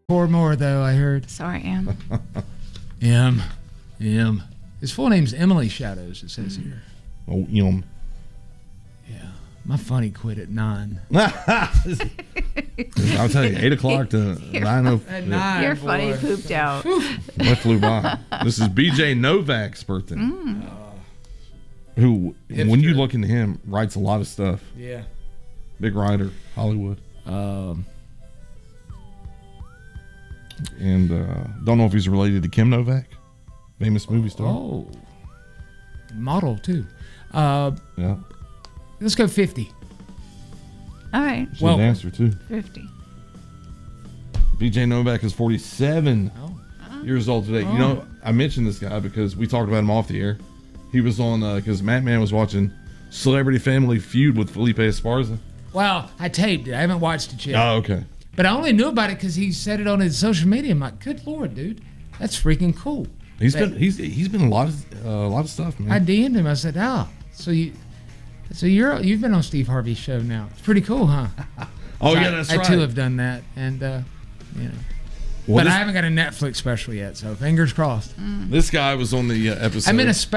4 more, though, I heard. Sorry, Em. M. His full name's Emily Shadows, it says here. Oh, Yum. Yeah. My funny quit at 9. I'll tell you, 8 o'clock to 9. At 9, Your boy. funny pooped out. What flew by? This is BJ Novak's birthday. Who, when you look into him, writes a lot of stuff. Yeah. Big writer, Hollywood. And don't know if he's related to Kim Novak, famous movie star. Oh. Model, too. Yeah. Let's go 50. All right. She's a dancer, too. 50. BJ Novak is 47 years old today. Oh. You know, I mentioned this guy because we talked about him off the air. He was on, because Matt Man was watching Celebrity Family Feud with Felipe Esparza. Well, I taped it. I haven't watched it yet. Oh, okay. But I only knew about it because he said it on his social media. I'm like, good Lord, dude. That's freaking cool. He's been a lot of stuff, man. I DM'd him. I said, so you've been on Steve Harvey's show now. It's pretty cool, huh? Oh, So yeah, that's right. I too have done that, and Well, but I haven't got a Netflix special yet, so fingers crossed. This guy was on the episode. I'm in a